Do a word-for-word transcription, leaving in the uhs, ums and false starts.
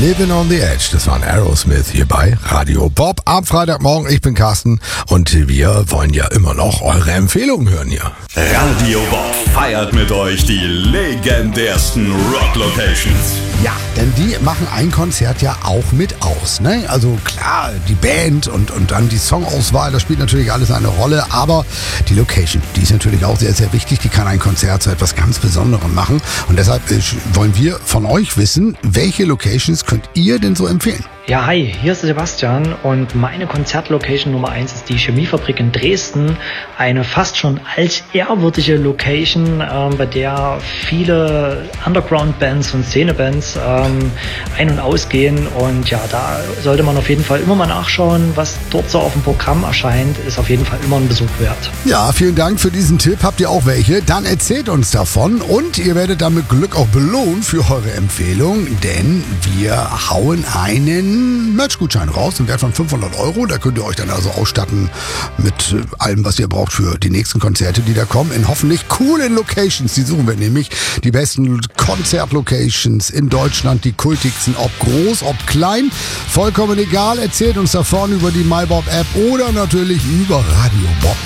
Living on the Edge, das war ein Aerosmith hier bei Radio Bob. Ab Freitagmorgen, ich bin Carsten und wir wollen ja immer noch eure Empfehlungen hören hier. Radio Bob feiert mit euch die legendärsten Rock-Locations. Ja, denn die machen ein Konzert ja auch mit aus, ne? Also klar, die Band und, und dann die Songauswahl, das spielt natürlich alles eine Rolle, aber die Location, die ist natürlich auch sehr, sehr wichtig. Die kann ein Konzert zu etwas ganz Besonderem machen und deshalb wollen wir von euch wissen, welche Locations könnt ihr denn so empfehlen? Ja, hi, hier ist Sebastian und meine Konzertlocation Nummer eins ist die Chemiefabrik in Dresden. Eine fast schon altehrwürdige Location, ähm, bei der viele Underground-Bands und Szene-Bands ähm, ein- und ausgehen. Und ja, da sollte man auf jeden Fall immer mal nachschauen, was dort so auf dem Programm erscheint. Ist auf jeden Fall immer ein Besuch wert. Ja, vielen Dank für diesen Tipp. Habt ihr auch welche? Dann erzählt uns davon und ihr werdet dann mit Glück auch belohnt für eure Empfehlung, denn wir hauen einen Merch-Gutschein raus im Wert von fünfhundert Euro. Da könnt ihr euch dann also ausstatten mit allem, was ihr braucht für die nächsten Konzerte, die da kommen. In hoffentlich coolen Locations. Die suchen wir nämlich. Die besten Konzertlocations in Deutschland. Die kultigsten, ob groß, ob klein. Vollkommen egal. Erzählt uns davon über die MyBob-App oder natürlich über Radio Bob.